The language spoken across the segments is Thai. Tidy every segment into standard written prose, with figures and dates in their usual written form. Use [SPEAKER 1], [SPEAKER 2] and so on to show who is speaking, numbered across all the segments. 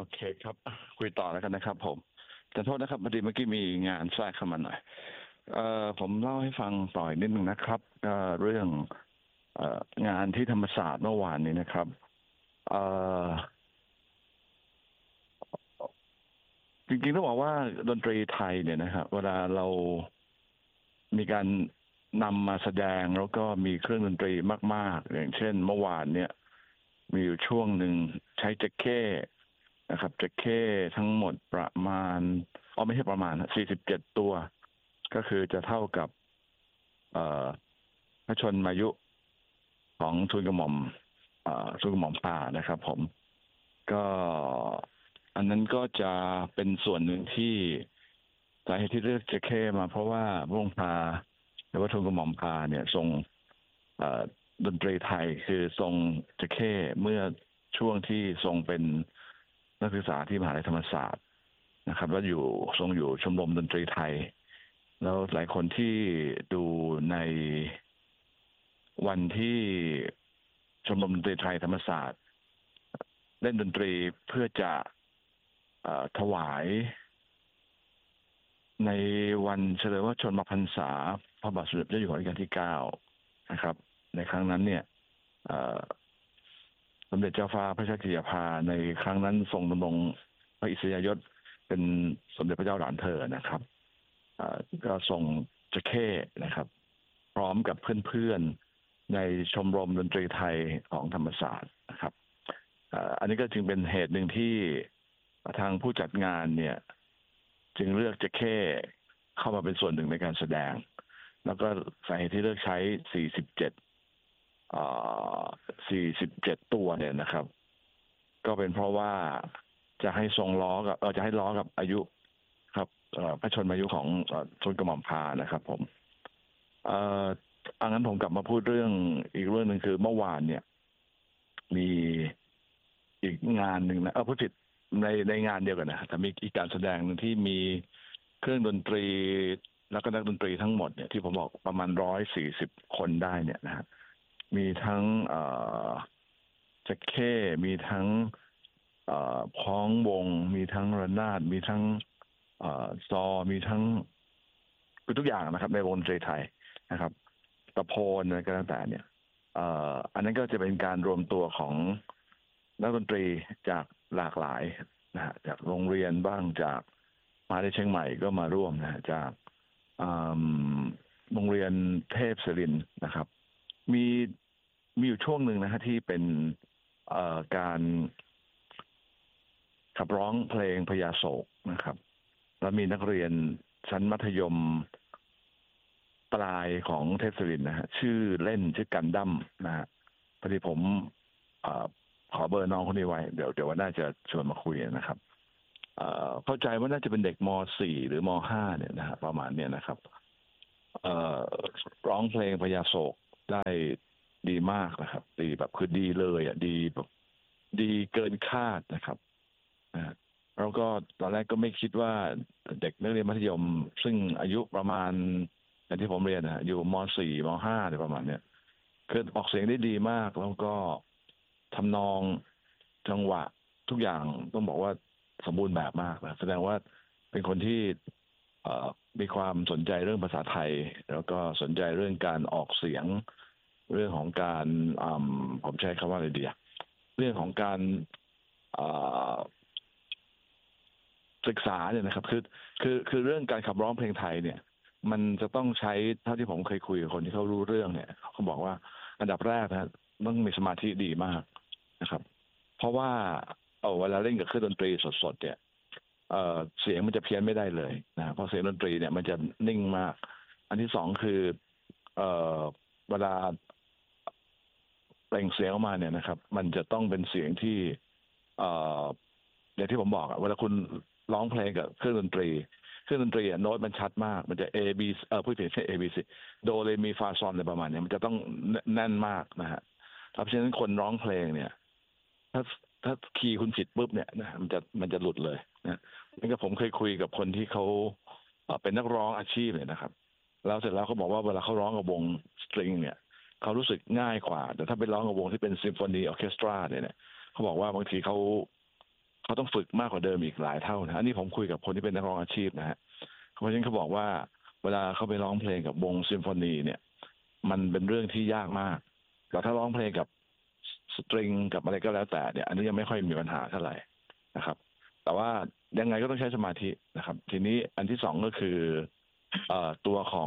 [SPEAKER 1] เคครับคุยต่อแล้วกันนะครับผมขอโทษนะครับพอดีเมื่อกี้มีงานแทรกเข้ามาหน่อยผมเล่าให้ฟังต่ออีกนิดหนึ่งนะครับเรื่องงานที่ธรรมศาสตร์เมื่อวานนี้นะครับเอ่อจริงๆต้องบอกว่าดนตรีไทยเนี่ยนะครับเวลาเรามีการนำมาแสดงแล้วก็มีเครื่องดนตรีมากๆอย่างเช่นเมื่อวานเนี่ยมีอยู่ช่วงหนึ่งใช้แจ็คเก้นะครับแจ็คเก้ทั้งหมดประมาณไม่ใช่ประมาณ47ตัวก็คือจะเท่ากับเอ่อพระชนมายุของทูลกระหม่อมทูลกระหม่อมพานะครับผมก็อันนั้นก็จะเป็นส่วนหนึ่งที่สาเหตุที่เลือกแจ็คเก้มาเพราะว่าพระองค์พาหรือว่าทูลกระหม่อมพาเนี่ยทรงเอ่อดนตรีไทยคือทรงแจ็คเก้เมื่อช่วงที่ทรงเป็นนักศึกษาที่มหาลัยธรรมศาสตร์นะครับแล้วทรงอยู่ชมรมดนตรีไทยแล้วหลายคนที่ดูในวันที่ชมรมดนตรีไทยธรรมศาสตร์เล่นดนตรีเพื่อจะถวายในวันเฉลิมพระชนมพรรษาพระบาทสมเด็จพระเจ้าอยู่หัวรัชกาลที่9นะครับในครั้งนั้นเนี่ยสมเด็จเจ้าฟ้าพระชกิติยาภาในครั้งนั้นทรงดำรงพระอิสริยยศเป็นสมเด็จพระเจ้าหลานเธอนะครับก็ทรงจะเข้นะครับพร้อมกับเพื่อนๆในชมรมดนตรีไทยของธรรมศาสตร์นะครับอันนี้ก็จึงเป็นเหตุหนึ่งที่ทางผู้จัดงานเนี่ยจึงเลือกจะเข้เข้ามาเป็นส่วนหนึ่งในการแสดงแล้วก็สาเหตุที่เลือกใช้47ตัวเนี่ยนะครับก็เป็นเพราะว่าจะให้ทรงล้อกับจะให้ล้อกับอายุครับพระชนมายุของทูลกระหม่อมพานะครับผมอันนั้นผมกลับมาพูดเรื่องอีกเรื่องหนึ่งคือเมื่อวานเนี่ยมีอีกงานหนึ่งนะผู้ผิดในงานเดียวกันนะแต่มีอีกการแสดงหนึ่งที่มีเครื่องดนตรีแล้วก็นักดนตรีทั้งหมดเนี่ยที่ผมบอกประมาณ140คนได้เนี่ยนะฮะมีทั้งแจ็คเก้มีทั้งพ้องวงมีทั้งระนาดมีทั้งซอมีทั้งคือทุกอย่างนะครับในวงดนตรีไทยนะครับตะโพนอะไรก็แล้วแต่เนี่ยอันนั้นก็จะเป็นการรวมตัวของนักดนตรีจากหลากหลายนะฮะจากโรงเรียนบ้างจากมหาวิทยาลัยเชียงใหม่ก็มาร่วมนะฮะจากโรงเรียนเทพศิรินทร์นะครับมีมีอยู่ช่วงหนึ่งนะฮะที่เป็นการขับร้องเพลงพญาโศกนะครับแล้วมีนักเรียนชั้นมัธยมปลายของเทพศิรินทร์นะฮะชื่อเล่นชื่อกันดั้มนะฮะพอดีผมขอเบอร์น้องคนนี้ไว้เดี๋ยวว่าน่าจะชวนมาคุยนะครับเข้าใจว่าน่าจะเป็นเด็กม .4 หรือม .5 เนี่ยนะฮะประมาณเนี้ยนะครับร้องเพลงพญาโศกได้ดีมากนะครับดีแบบคือดีเลยอ่ะดีแบบดีเกินคาดนะครับแล้วก็ตอนแรกก็ไม่คิดว่าเด็กนักเรียนมัธยมซึ่งอายุประมาณอย่างที่ผมเรียนนะอยู่ม .4 ม .5 อะไรประมาณเนี้ยคือออกเสียงได้ดีมากแล้วก็ทำนองจังหวะทุกอย่างต้องบอกว่าสมบูรณ์แบบมากนะแสดงว่าเป็นคนที่มีความสนใจเรื่องภาษาไทยแล้วก็สนใจเรื่องการออกเสียงเรื่องของการผมใช้คำว่าอะไรดีอะเรื่องของการศึกษาเนี่ยนะครับคือเรื่องการขับร้องเพลงไทยเนี่ยมันจะต้องใช้เท่าที่ผมเคยคุยกับคนที่เขารู้เรื่องเนี่ยเขาบอกว่าอันดับแรกนะต้องมีสมาธิดีมากนะครับเพราะว่าเวลาเล่นกับเครื่องดนตรีสดๆเนี่ยเสียงมันจะเพี้ยนไม่ได้เลยนะเพราะเสียงดนตรีเนี่ยมันจะนิ่งมากอันที่สองคือเอ่อเวลาเปล่งเสียงออกมาเนี่ยนะครับมันจะต้องเป็นเสียงที่เอ่ออย่างที่ผมบอกอะเวลาคุณร้องเพลงกับเครื่องดนตรีโน้ตมันชัดมากมันจะ A B พูดผิดใช่ A B C โดเรมีฟาซอนอะไรประมาณนี้มันจะต้องแน่นมากนะฮะเพราะฉะนั้นคนร้องเพลงเนี่ยถ้าถ้าคีย์คุณผิดปุ๊บเนี่ยนะมันจะหลุดเลยนะนั่นก็ผมเคยคุยกับคนที่เขาเป็นนักร้องอาชีพเนี่ยนะครับแล้วเสร็จแล้วเขาบอกว่าเวลาเขาร้องกับวงสตริงเนี่ยเขารู้สึกง่ายกว่าแต่ถ้าไปร้องกับวงที่เป็นซิมโฟนีออร์เคสตราเนี่ยเขาบอกว่าบางทีเขาเขาต้องฝึกมากกว่าเดิมอีกหลายเท่านะอันนี้ผมคุยกับคนที่เป็นนักร้องอาชีพนะฮะเพราะฉะนั้นเขาบอกว่าเวลาเขาไปร้องเพลงกับวงซิมโฟนีเนี่ยมันเป็นเรื่องที่ยากมากแต่ถ้าร้องเพลงกับสตริงกับอะไรก็แล้วแต่เนี่ยอันนี้ยังไม่ค่อยมีปัญหาเท่าไหร่นะครับแต่ว่ายังไงก็ต้องใช้สมาธินะครับทีนี้อันที่สองก็คือตัวของ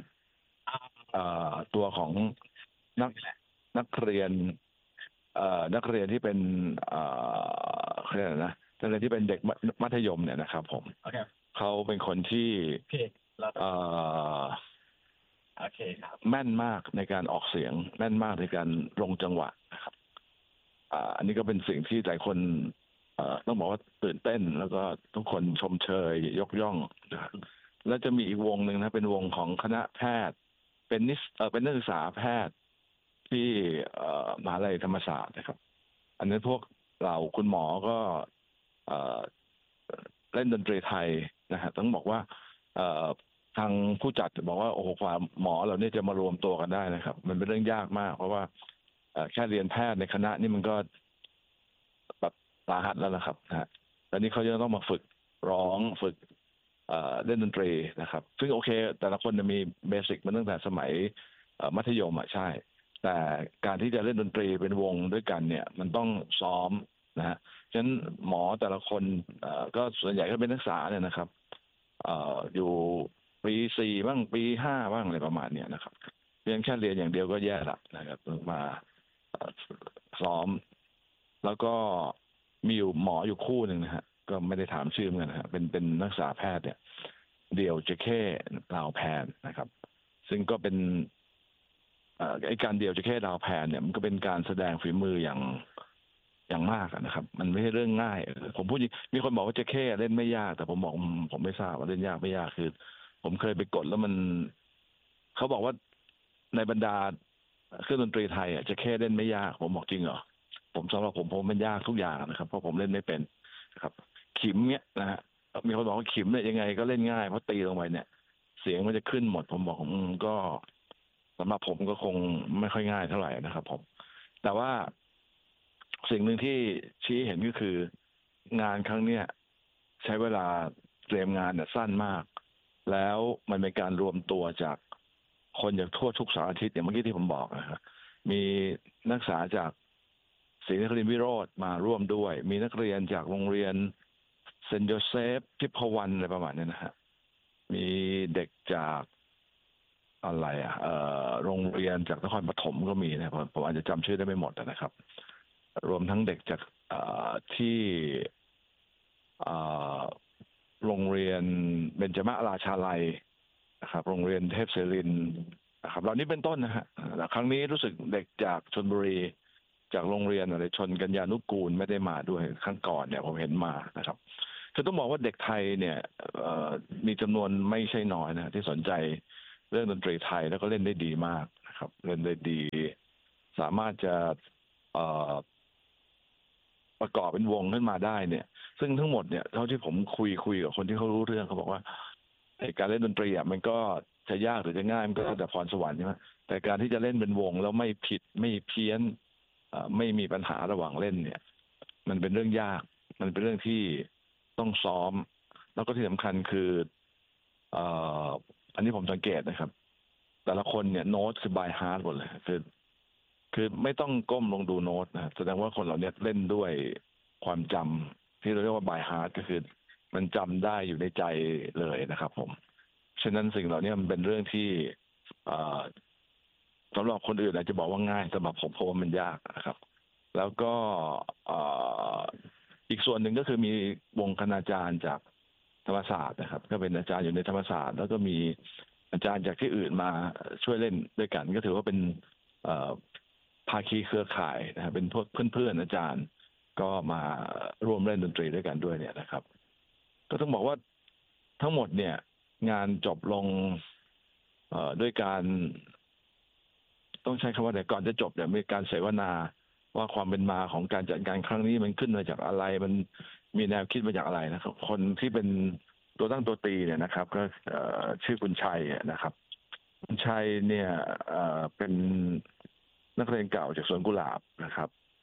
[SPEAKER 1] ตัวของนักนักเรียนนักเรียนที่เป็นเขาเรียกอะไรนะนักเรียนที่เป็นเด็กมัธยมเนี่ยนะครับผมเขาเป็นคนที่เอ่อ
[SPEAKER 2] โอเคครับ
[SPEAKER 1] แม่นมากในการออกเสียงแม่นมากในการลงจังหวะนะครับอันนี้ก็เป็นสิ่งที่หลายคนต้องบอกว่าตื่นเต้นแล้วก็ทุกคนชมเชยยกย่องนะครับแล้วจะมีอีกวงหนึ่งนะเป็นวงของคณะแพทย์เป็นนักศึกษาแพทย์ที่มหาวิทยาลัยธรรมศาสตร์นะครับอันนั้นพวกเราคุณหมอก็เอ่อเล่นดนตรีไทยนะฮะต้องบอกว่าเอ่อทางผู้จัดบอกว่าโอ้โหกว่าหมอเราเนี่ยจะมารวมตัวกันได้นะครับมันเป็นเรื่องยากมากเพราะว่าแค่เรียนแพทย์ในคณะนี่มันก็แบบสาหัสแล้วนะครับนะฮะแล้วนี่เขาจะต้องมาฝึกร้องฝึกเล่นดนตรีนะครับซึ่งโอเคแต่ละคนจะมีเบสิกมาตั้งแต่สมัยมัธยมอ่ะใช่แต่การที่จะเล่นดนตรีเป็นวงด้วยกันเนี่ยมันต้องซ้อมนะฮะฉะนั้นหมอแต่ละคนก็ส่วนใหญ่ก็เป็นนักศึกษาเนี่ยนะครับอยู่ปี 4บ้างปี 5บ้างอะไรประมาณเนี้ยนะครับเพียงแค่เรียนอย่างเดียวก็แย่ละนะครับมาเอ่อซ้อมแล้วก็มีอยู่หมออยู่คู่หนึ่งนะฮะก็ไม่ได้ถามชื่อเหมือนกันนะฮะเป็นนักศึกษาแพทย์เนี่ยเดี่ยวเจเข้ลาวแพนนะครับซึ่งก็เป็นไอการเดี่ยวเจเข้ลาวแพนเนี่ยมันก็เป็นการแสดงฝีมืออย่างมากนะครับมันไม่ใช่เรื่องง่ายผมพูดจริงมีคนบอกว่าเจเข้เล่นไม่ยากแต่ผมบอกผมไม่ทราบว่าเล่นยากไม่ยากคือผมเคยไปกดแล้วมันเขาบอกว่าในบรรดาเครื่องดนตรีไทยเจเข้เล่นไม่ยากผมบอกจริงเหรอสำหรับผมมันยากทุกอย่างนะครับเพราะผมเล่นไม่เป็นนะครับขิมเนี้ยนะฮะมีคนบอกว่าขิมเนี่ยยังไงก็เล่นง่ายเพราะตีลงไปเนี่ยเสียงมันจะขึ้นหมดผมบอกก็สำหรับผมก็คงไม่ค่อยง่ายเท่าไหร่นะครับผมแต่ว่าสิ่งหนึ่งที่ชี้เห็นก็คืองานครั้งเนี้ยใช้เวลาเตรียมงานเนี่ยสั้นมากแล้วมันเป็นการรวมตัวจากคนจากทั่วทุกสารทิศอย่างเมื่อกี้ที่ผมบอกนะครับมีนักศึกษาจากศรีนครินทร์วิโรธมาร่วมด้วยมีนักเรียนจากโรงเรียนเซนต์โยเซฟทิพวรรณอะไรประมาณนี้นะฮะมีเด็กจากอะไรโรงเรียนจากนครปฐมก็มีนะผมอาจจะจำชื่อได้ไม่หมดนะครับ รวมทั้งเด็กจากที่เอ่อโรงเรียนเบญจมราชาลัยนะครับโรงเรียนเทพศิรินทร์นะครับเหล่านี้เป็นต้นนะฮะแต่ครั้งนี้รู้สึกเด็กจากชลบุรีจากโรงเรียนอะไรชนกัญญานุกูลไม่ได้มาด้วยครั้งก่อนเนี่ยผมเห็นมานะครับคือต้องบอกว่าเด็กไทยเนี่ยมีจำนวนไม่ใช่น้อยนะที่สนใจเรื่องดนตรีไทยแล้วก็เล่นได้ดีมากนะครับเล่นได้ดีสามารถจะเอ่อ ประกอบเป็นวงขึ้นมาได้เนี่ยซึ่งทั้งหมดเนี่ยเท่าที่ผมคุยกับคนที่เขารู้เรื่องเขาบอกว่าไอ้การเล่นดนตรีอ่ะมันก็จะยากหรือจะง่ายมันก็แล้วแต่พรสวรรค์ใช่ไหมแต่การที่จะเล่นเป็นวงแล้วไม่ผิดไม่เพี้ยนไม่มีปัญหาระหว่างเล่นเนี่ยมันเป็นเรื่องยากมันเป็นเรื่องที่ต้องซ้อมแล้วก็ที่สำคัญคือเอ่ออันนี้ผมสังเกตนะครับแต่ละคนเนี่ยโน้ตคือบายฮาร์ดหมดเลยคือไม่ต้องก้มลงดูโน้ตนะแสดงว่าคนเหล่านี้เล่นด้วยความจำที่เราเรียกว่า by heart ก็คือมันจำได้อยู่ในใจเลยนะครับผมฉะนั้นสิ่งเหล่านี้มันเป็นเรื่องที่เอ่อสำหรับคนอื่นอาจจะบอกว่าง่ายสำหรับผมเพราะว่ามันยากนะครับแล้วก็เอ่ออีกส่วนหนึ่งก็คือมีวงคณาจารย์จากธรรมศาสตร์นะครับก็เป็นอาจารย์อยู่ในธรรมศาสตร์แล้วก็มีอาจารย์จากที่อื่นมาช่วยเล่นด้วยกันก็ถือว่าเป็นเอ่อ ภาคีเครือข่ายนะครับเป็นพวกเพื่อนๆอาจารย์ก็มาร่วมเล่นดนตรีด้วยกันด้วยเนี่ยนะครับก็ต้องบอกว่าทั้งหมดเนี่ยงานจบลงด้วยการต้องใช้คำว่าแต่ก่อนจะจบเนี่ยมีการเสวนาว่าความเป็นมาของการจัดการครั้งนี้มันขึ้นมาจากอะไรมันมีแนวคิดมาจากอะไรนะครับคนที่เป็นตัวตั้งตัวตีเนี่ยนะครับก็ชื่อคุณชัยนะครับคุณชัยเนี่ยเป็นนักเรียนเก่าจากสวนกุหลาบนะครับ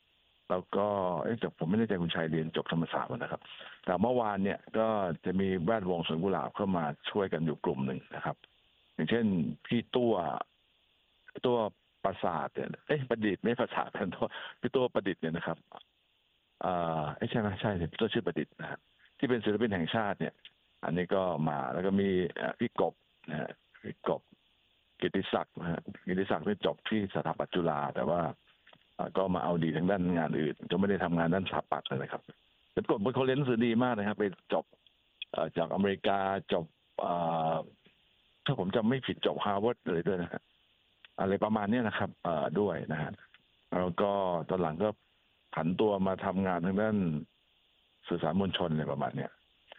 [SPEAKER 1] แล้วก็แต่ผมไม่แน่ใจคุณชัยเรียนจบธรรมศาสตร์นะครับแต่เมื่อวานเนี่ยก็จะมีแวดวงสวนกุหลาบเข้ามาช่วยกันอยู่กลุ่มหนึ่งนะครับอย่างเช่นพี่ตัวประสาทเนี่ยประดิษฐ์ไม่ประสาทเป็นตัวพี่ตัวประดิษฐ์เนี่ยนะครับใช่ไหมใช่ตัวชื่อประดิษฐ์นะครับที่เป็นศิลปินแห่งชาติเนี่ยอันนี้ก็มาแล้วก็มีพี่กบนะฮะพี่กบกิตติศักดิ์นะฮะกิตติศักดิ์นี่จบที่สถาปัตย์จุฬาแต่ว่าก็มาเอาดีทางด้านงานอื่นก็ไม่ได้ทำงานด้านสถาปัตย์เลยนะครับเป็นกบเป็นคนเรียนหนังสือดีมากนะครับไปจบจากอเมริกาจบถ้าผมจำไม่ผิดจบฮาร์วาร์ดเลยด้วยนะฮะอะไรประมาณนี้นะครับด้วยนะฮะแล้วก็ตอนหลังก็ผันตัวมาทำงานทางด้านสื่อสารมวลชนอะไรประมาณเนี้ย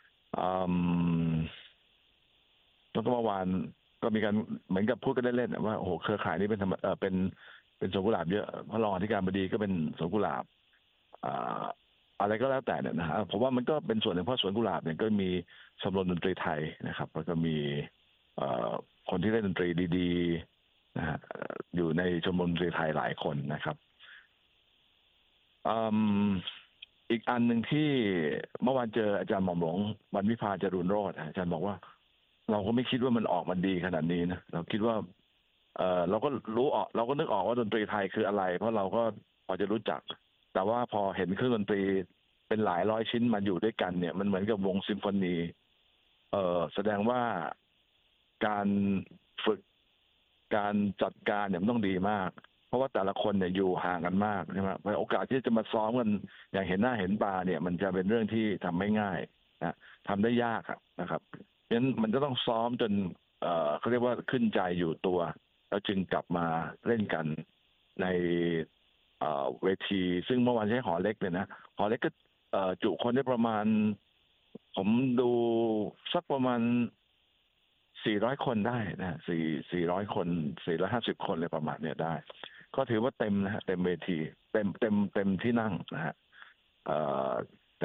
[SPEAKER 1] แล้วก็เมื่อวานก็มีการเหมือนกับพูดกันเล่นๆว่าโอ้โหเครือข่ายนี้เป็นสวนกุหลาบเยอะพระรองอธิการบดีก็เป็นสวนกุหลาบอ่าอะไรก็แล้วแต่เนี่ยนะฮะผมว่ามันก็เป็นส่วนหนึ่งเพราะสวนกุหลาบเนี่ยก็มีชมรมดนตรีไทยนะครับแล้วก็มีเอ่อคนที่เล่นดนตรีดีๆนะฮะอยู่ในชมรมดนตรีไทยหลายคนนะครับอืมอีกอันหนึ่งที่เมื่อวานเจออาจารย์หม่อมหลวงวันวิภาจารุณโรจน์อาจารย์บอกว่าเราก็ไม่คิดว่ามันออกมาดีขนาดนี้นะเราคิดว่าเราก็เราก็นึกออกว่าดนตรีไทยคืออะไรเพราะเราก็พอจะรู้จักแต่ว่าพอเห็นเครื่องดนตรีเป็นหลายร้อยชิ้นมาอยู่ด้วยกันเนี่ยมันเหมือนกับวงซิมโฟนีแสดงว่าการฝึกการจัดการเนี่ยมันต้องดีมากเพราะว่าแต่ละคนเนี่ยอยู่ห่างกันมากใช่ไหมโอกาสที่จะมาซ้อมกันอย่างเห็นหน้าเห็นตาเนี่ยมันจะเป็นเรื่องที่ทำไม่ง่ายนะทำได้ยากนะครับเพราะฉะนั้นมันจะต้องซ้อมจนเขาเรียกว่าขึ้นใจอยู่ตัวแล้วจึงกลับมาเล่นกันในเวทีซึ่งเมื่อวานใช้หอเล็กเลยนะหอเล็กก็จุคนได้ประมาณผมดูสักประมาณ400 คนได้นะ400 คน450 คนเลยประมาณเนี้ยได้ก็ถือว่าเต็มนะฮะเต็มเวทีเต็มที่นั่งนะฮะเอ่อแต่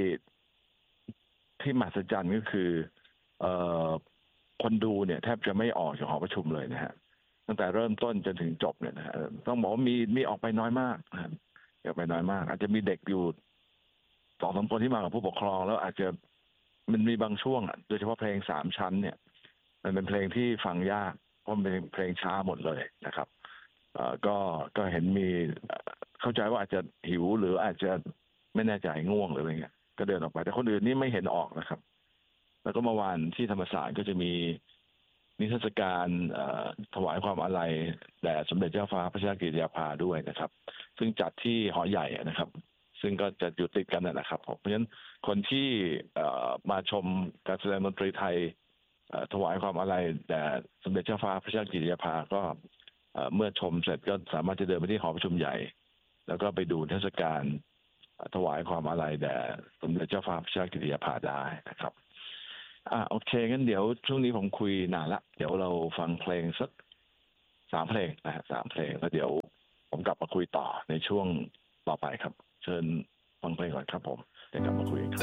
[SPEAKER 1] ที่มหัศจรรย์ก็คือเอ่อคนดูเนี่ยแทบจะไม่ออกจากหอประชุมเลยนะฮะตั้งแต่เริ่มต้นจนถึงจบเนี่ยนะฮะต้องบอกว่ามีออกไปน้อยมากนะฮะออกไปน้อยมากอาจจะมีเด็กอยู่2-3 คนที่มากับผู้ปกครองแล้วอาจจะมันมีบางช่วงโดยเฉพาะเพลง3 ชั้นเนี่ยมันเป็นเพลงที่ฟังยากเพราะมันเป็นเพลงช้าหมดเลยนะครับก็เห็นมีเข้าใจว่าอาจจะหิวหรืออาจจะไม่แน่ใจง่วงหรืออะไรเงี้ยก็เดินออกไปแต่คนอื่นนี่ไม่เห็นออกนะครับแล้วก็เมื่อวานที่ธรรมศาสตร์ก็จะมีนิทรรศการถวายความอาลัยแด่สมเด็จเจ้าฟ้าพระชนกกิติยาภาด้วยนะครับซึ่งจัดที่หอใหญ่นะครับซึ่งก็จะอยู่ติดกันนะครับเพราะฉะนั้นคนที่มาชมการแสดงดนตรีไทยถวายความอาลัยแด่สมเด็จเจ้าฟ้าพระชนกกิติยาภาก็เมื่อชมเสร็จก็สามารถจะเดินไปที่หอประชุมใหญ่แล้วก็ไปดูเทศกาลถวายความอาลัยแด่สมเด็จเจ้าฟ้าพระชนกกิติยาภาได้นะครับโอเคงั้นเดี๋ยวช่วงนี้ผมคุยนานละเดี๋ยวเราฟังเพลงสัก3 เพลงนะฮะ3 เพลงแล้วเดี๋ยวผมกลับมาคุยต่อในช่วงต่อไปครับเชิญฟังเพลงก่อนครับผมเดี๋ยวกลับมาคุยครับ